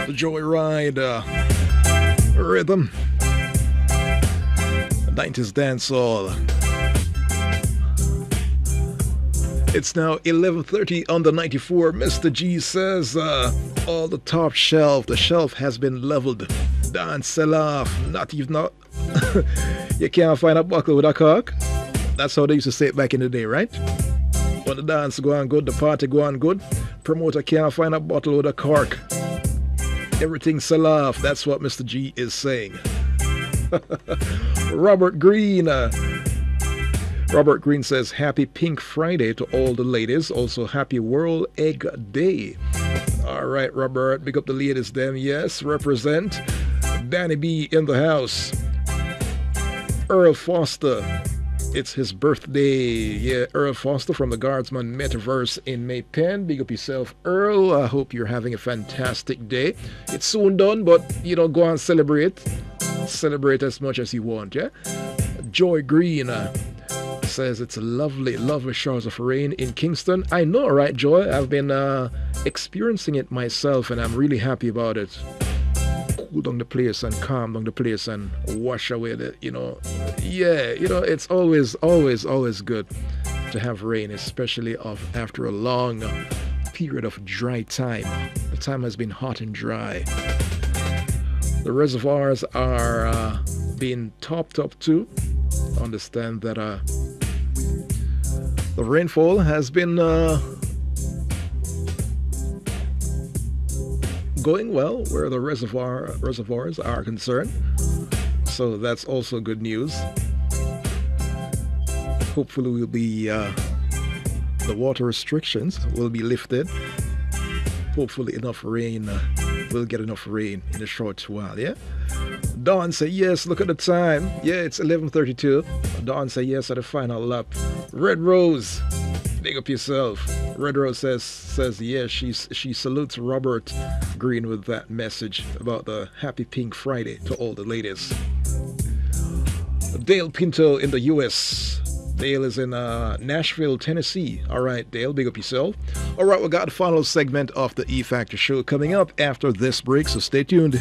Joyride rhythm. 90s dancehall. It's now 11:30 on the 94. Mr. G says all the top shelf, the shelf has been leveled. Don't sell off. Not even not. You can't find a buckle with a cock. That's how they used to say it back in the day, right? When the dance go on good, the party go on good, promoter can't find a bottle with a cork. Everything sell off. That's what Mr. G is saying. Robert Green. Robert Green says, happy Pink Friday to all the ladies. Also, happy World Egg Day. All right, Robert, big up the ladies then. Yes, represent. Danny B in the house. Earl Foster. It's his birthday. Yeah, Earl Foster from the Guardsman Metaverse in Maypen. Big up yourself, Earl. I hope you're having a fantastic day. It's soon done, but, go and celebrate. Celebrate as much as you want, yeah? Joy Green says it's a lovely, lovely showers of rain in Kingston. I know, right, Joy? I've been experiencing it myself, and I'm really happy about it. Cool down the place and calm down the place and wash away the, Yeah, it's always, always, always good to have rain, especially after a long period of dry time. The time has been hot and dry. The reservoirs are being topped up too. Understand that the rainfall has been going well where the reservoirs are concerned. So that's also good news. Hopefully the water restrictions will be lifted. Hopefully we'll get enough rain in a short while, yeah? Dawn say yes, look at the time. Yeah, it's 11:32. Dawn say yes at the final lap. Red Rose, big up yourself. Red Rose says yes, she salutes Robert Green with that message about the happy Pink Friday to all the ladies. Dale Pinto in the US. Dale is in Nashville, Tennessee. All right, Dale, big up yourself. All right, we got the final segment of the E Factor show coming up after this break, so stay tuned.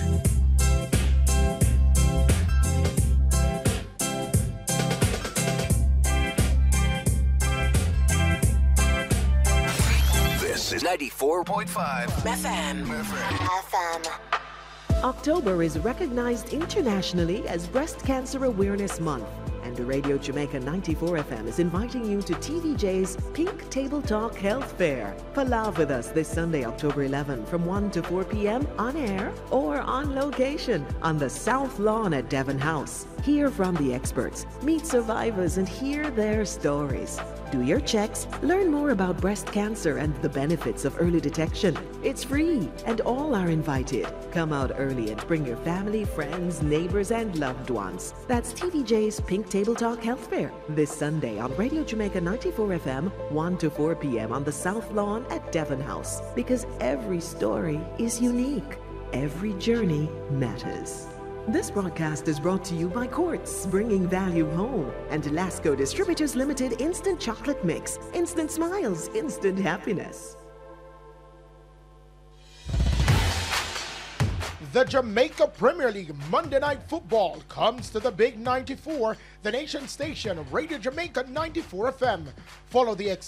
This is 94.5 FM. October is recognized internationally as Breast Cancer Awareness Month, and the Radio Jamaica 94 FM is inviting you to TVJ's Pink Table Talk Health Fair. Palav with us this Sunday, October 11, from 1 to 4 p.m. on air or on location on the South Lawn at Devon House. Hear from the experts, meet survivors, and hear their stories. Do your checks, learn more about breast cancer and the benefits of early detection. It's free, and all are invited. Come out early and bring your family, friends, neighbors, and loved ones. That's TVJ's Pink Table Talk Health Fair this Sunday on Radio Jamaica 94 FM, 1 to 4 p.m. on the South Lawn at Devon House. Because every story is unique. Every journey matters. This broadcast is brought to you by Quartz, bringing value home, and Lasco Distributors Limited Instant Chocolate Mix. Instant smiles, instant happiness. The Jamaica Premier League Monday Night Football comes to the Big 94, the nation station of Radio Jamaica 94 FM. Follow the